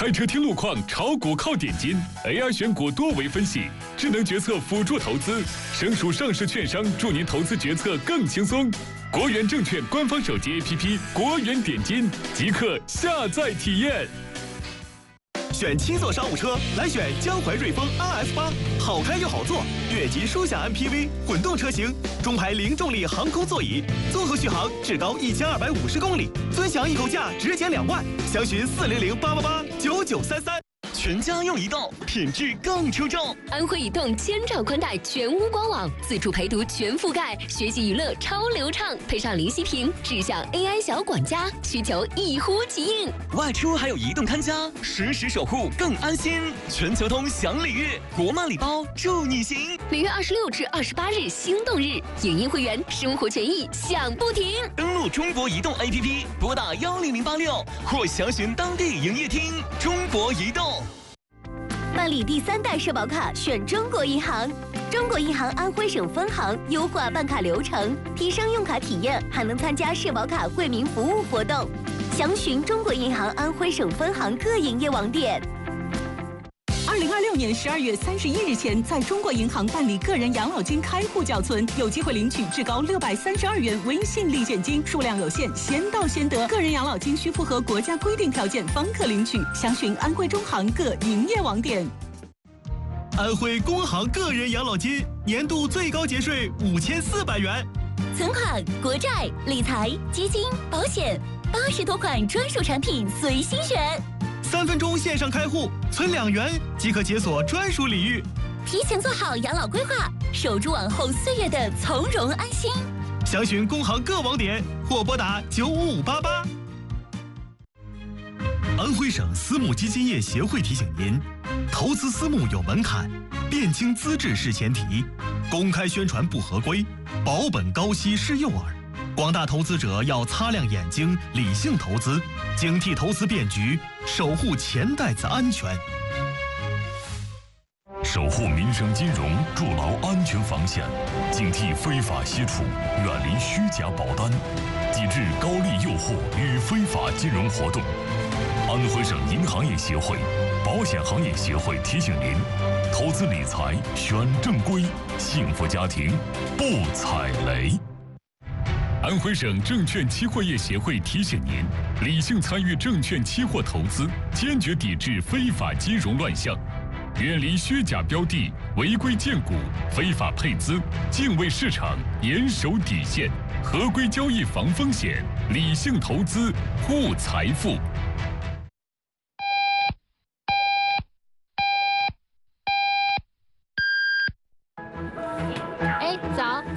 开车听路况，炒股靠点金 ，AI 选股多维分析，智能决策辅助投资，省属上市券商助您投资决策更轻松。国元证券官方手机 APP 国元点金，即刻下载体验。 选七座商务车，来选江淮瑞风 RF8，好开又好坐，越级舒享 MPV 混动车型，中排零重力航空座椅，综合续航至高1250公里，尊享易购价直减2万，详询400-888-9933。全家用移动，品质更出众。 安徽移动千兆宽带全屋官网，自助陪读全覆盖，学习娱乐超流畅，配上零息屏，智享 AI 小管家，需求一呼即应。 外出还有移动看家，实时守护更安心。全球通享礼遇，国漫礼包祝你行。 6月26至28日心动日，影音会员生活权益享不停。 登录中国移动 APP， 拨打10086或详询当地营业厅。中国移动。 办理第3代社保卡选中国银行，中国银行安徽省分行优化办卡流程，提升用卡体验，还能参加社保卡惠民服务活动。详询中国银行安徽省分行各营业网点。 2026年12月31日前，在中国银行办理个人养老金开户缴存，有机会领取至高632元微信立减金，数量有限，先到先得。个人养老金需符合国家规定条件方可领取。详询安徽中行各营业网点。 安徽工行个人养老金年度最高节税5400元， 存款、国债、理财、基金、保险，80多款专属产品随心选。 3分钟线上开户，存2元即可解锁专属礼遇。 提前做好养老规划，守住往后岁月的从容安心。 详询工行各网点或拨打95588。安徽省私募基金业协会提醒您：投资私募有门槛，辨清资质是前提，公开宣传不合规，保本高息是诱饵。广大投资者要擦亮眼睛，理性投资，警惕投资变局，守护钱袋子安全。 守护民生金融，筑牢安全防线，警惕非法吸储，远离虚假保单，抵制高利诱惑与非法金融活动。安徽省银行业协会、保险行业协会提醒您：投资理财选正规，幸福家庭不踩雷。安徽省证券期货业协会提醒您：理性参与证券期货投资，坚决抵制非法金融乱象，远离虚假标的、违规荐股、非法配资，敬畏市场，严守底线，合规交易防风险，理性投资护财富。